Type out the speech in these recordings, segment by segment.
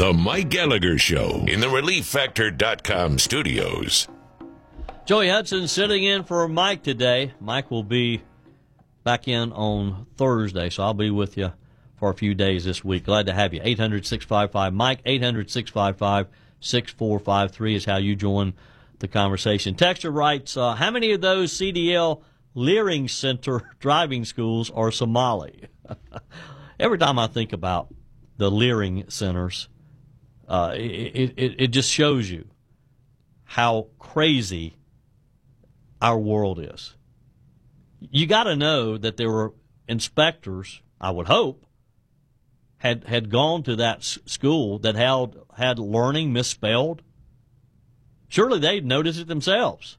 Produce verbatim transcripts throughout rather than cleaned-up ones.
The Mike Gallagher Show in the relief factor dot com studios. Joey Hudson sitting in for Mike today. Mike will be back in on Thursday, so I'll be with you for a few days this week. Glad to have you. eight hundred, six five five, Mike, eight hundred, six five five, six four five three is how you join the conversation. Texter writes, uh, how many of those C D L Leering Center driving schools are Somali? Every time I think about the Leering Centers, uh, it, it, it just shows you how crazy our world is. You got to know that there were inspectors, I would hope, had had gone to that s- school that had had learning misspelled. Surely they'd notice it themselves.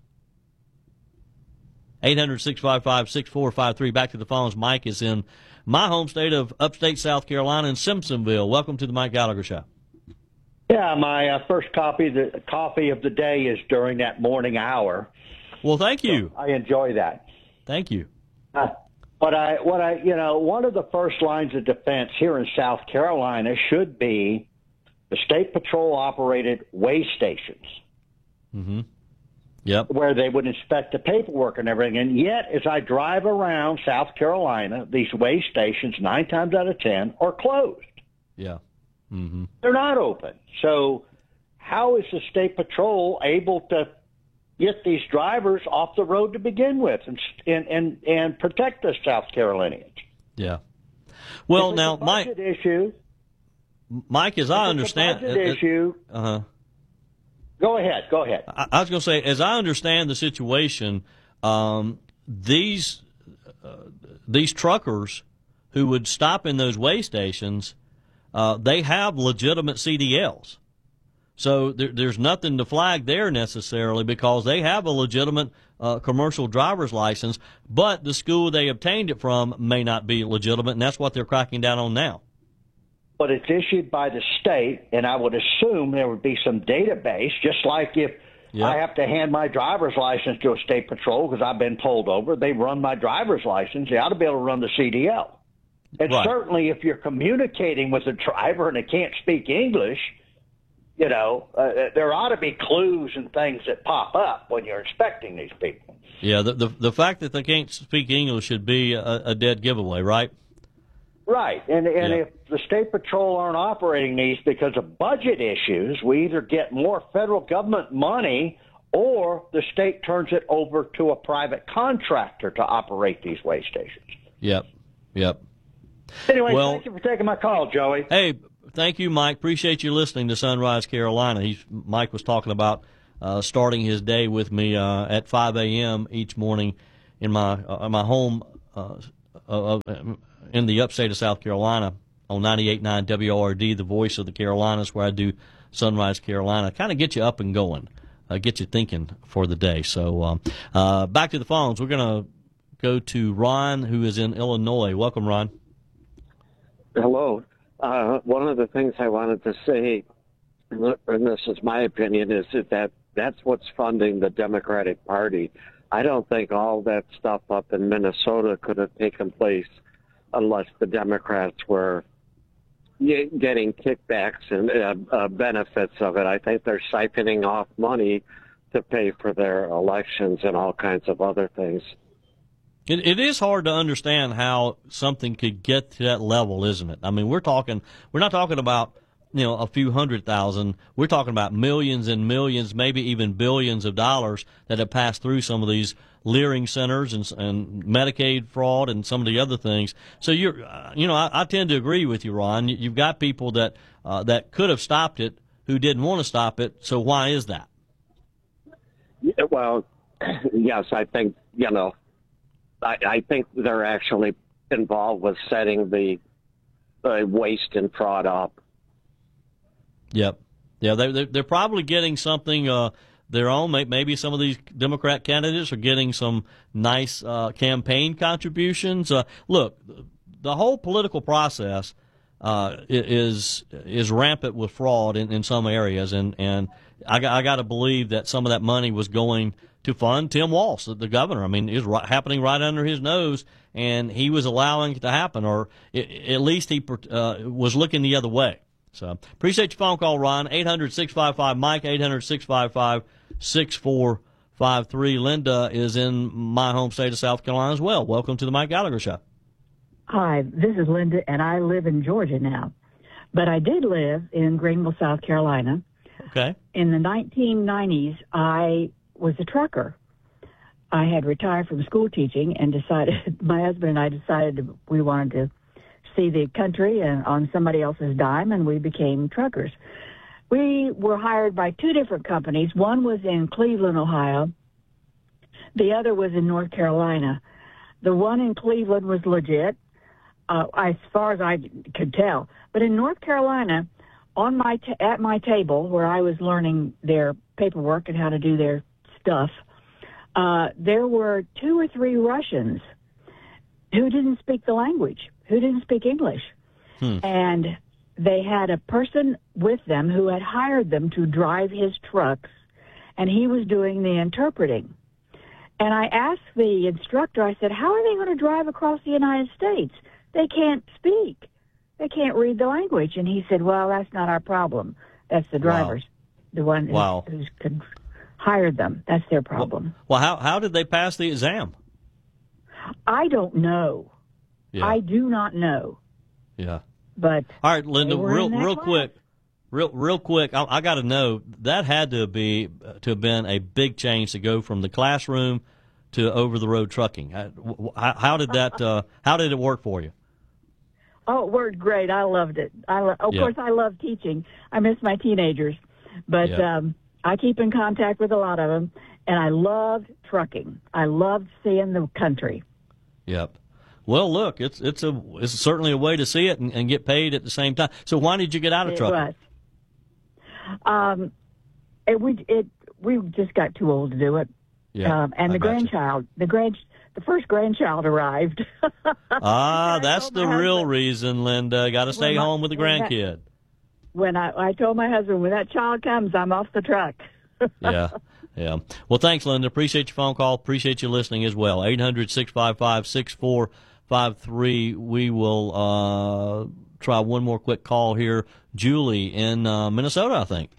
eight hundred, six five five, six four five three. Back to the phones. Mike is in my home state of upstate South Carolina in Simpsonville. Welcome to the Mike Gallagher Show. Yeah, my uh, first copy the coffee of the day is during that morning hour. Well, thank you. So I enjoy that. Thank you. Uh, but I, what I, you know, one of the first lines of defense here in South Carolina should be the State Patrol operated weigh stations. Mm-hmm. Yep. Where they would inspect the paperwork and everything. And yet, as I drive around South Carolina, these weigh stations, nine times out of ten, are closed. Yeah. Mm-hmm. They're not open. So how is the State Patrol able to get these drivers off the road to begin with and and and, and protect the South Carolinians? Yeah. Well, if now, it's a budget Mike, issue, Mike, as I understand, it's a budget uh, issue. Uh huh. Go ahead. Go ahead. I, I was going to say, as I understand the situation, um, these uh, these truckers who would stop in those weigh stations, uh, they have legitimate C D Ls. So there, there's nothing to flag there necessarily because they have a legitimate uh, commercial driver's license, but the school they obtained it from may not be legitimate, and that's what they're cracking down on now. But it's issued by the state, and I would assume there would be some database, just like if Yep. I have to hand my driver's license to a state patrol because I've been pulled over, they run my driver's license. They ought to be able to run the C D L. And Right. certainly if you're communicating with a driver and they can't speak English, you know, uh, there ought to be clues and things that pop up when you're inspecting these people. Yeah, the the, the fact that they can't speak English should be a, a dead giveaway, right? Right. And and Yeah. if the State Patrol aren't operating these because of budget issues, we either get more federal government money or the state turns it over to a private contractor to operate these weigh stations. Yep, yep. Anyway, Well- thank you for taking my call, Joey. Hey, thank you, Mike. Appreciate you listening to Sunrise Carolina. He's, Mike was talking about uh, starting his day with me uh, at five a.m. each morning in my uh, my home uh, uh, in the upstate of South Carolina on ninety-eight point nine W O R D, the voice of the Carolinas, where I do Sunrise Carolina. Kind of get you up and going, uh, get you thinking for the day. So um, uh, back to the phones. We're going to go to Ron, who is in Illinois. Welcome, Ron. Hello. Uh, one of the things I wanted to say, and this is my opinion, is that that's what's funding the Democratic Party. I don't think all that stuff up in Minnesota could have taken place unless the Democrats were getting kickbacks and uh, uh, benefits of it. I think they're siphoning off money to pay for their elections and all kinds of other things. It, it is hard to understand how something could get to that level, isn't it? I mean, we're talking, we're not talking about, you know, a few hundred thousand. We're talking about millions and millions, maybe even billions of dollars that have passed through some of these Leering centers and, and Medicaid fraud and some of the other things. So you're, uh, you know, I, I tend to agree with you, Ron. You, you've got people that uh, that could have stopped it who didn't want to stop it. So why is that? Yeah, well, yes, I think, you know, I, I think they're actually involved with setting the uh, waste and fraud up. Yep. Yeah, they, they're probably getting something uh, their own. Maybe some of these Democrat candidates are getting some nice uh, campaign contributions. Uh, look, the whole political process uh, is is rampant with fraud in, in some areas, and, and I, I got to believe that some of that money was going to fund Tim Walz, the governor. I mean, it was right, happening right under his nose, and he was allowing it to happen, or it, at least he uh, was looking the other way. So appreciate your phone call, Ron. eight hundred, six five five, Mike, eight hundred, six five five, six four five three. Linda is in my home state of South Carolina as well. Welcome to the Mike Gallagher Show. Hi, this is Linda, and I live in Georgia now. But I did live in Greenville, South Carolina. Okay. In the nineteen nineties, I was a trucker. I had retired from school teaching and decided, my husband and I decided we wanted to see the country and on somebody else's dime, and we became truckers. We were hired by two different companies. One was in Cleveland, Ohio. The other was in North Carolina. The one in Cleveland was legit, uh, as far as I could tell. But in North Carolina, on my t- at my table where I was learning their paperwork and how to do their stuff, uh, there were two or three Russians who didn't speak the language, who didn't speak English. Hmm. And they had a person with them who had hired them to drive his trucks, and he was doing the interpreting. And I asked the instructor, I said, how are they going to drive across the United States? They can't speak. They can't read the language. And he said, well, that's not our problem. That's the drivers, wow. the one who, wow. who's could hired them. That's their problem. Well, well, how how did they pass the exam? I don't know. Yeah. I do not know. Yeah. But all right, Linda, real real class. quick, real real quick. I, I got to know, that had to be to have been a big change to go from the classroom to over the road trucking. How, how did that? Uh, how did it work for you? Oh, it worked great. I loved it. I lo- of yeah. course I love teaching. I miss my teenagers, but yeah. um, I keep in contact with a lot of them, and I loved trucking. I loved seeing the country. Yep. Well, look, it's it's a it's certainly a way to see it and, and get paid at the same time. So why did you get out of it trucking? Was. Um, it, we it we just got too old to do it. Yeah, um, and I the gotcha. grandchild, the grand, the first grandchild arrived. Ah, that's the real husband, reason, Linda. Got to stay my, home with the grandkid. When I I told my husband, when that child comes, I'm off the truck. yeah. Yeah. Well, thanks, Linda. Appreciate your phone call. Appreciate you listening as well. eight hundred, six five five, six four five three. We will uh, try one more quick call here. Julie in uh, Minnesota, I think.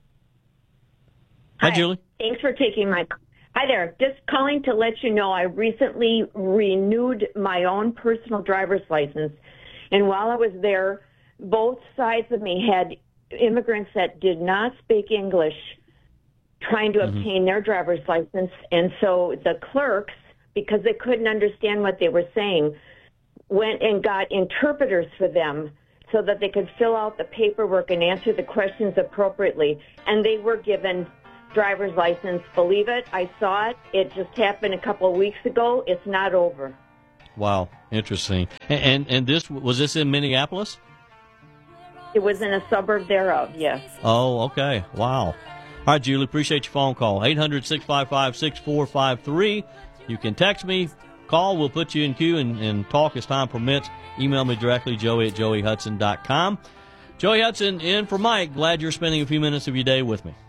Hi, Hi, Julie. Thanks for taking my Hi there. Just calling to let you know I recently renewed my own personal driver's license. And while I was there, both sides of me had immigrants that did not speak English trying to mm-hmm. obtain their driver's license. And so the clerks, because they couldn't understand what they were saying, went and got interpreters for them so that they could fill out the paperwork and answer the questions appropriately. And they were given driver's license. Believe it, I saw it. It just happened a couple of weeks ago. It's not over. Wow, interesting. And and, and this was this in Minneapolis? It was in a suburb thereof, yes. Oh, okay. Wow. All right, Julie, appreciate your phone call. eight hundred, six five five, six four five three. You can text me, call, we'll put you in queue and, and talk as time permits. Email me directly, joey at joey hudson dot com. Joey Hudson in for Mike. Glad you're spending a few minutes of your day with me.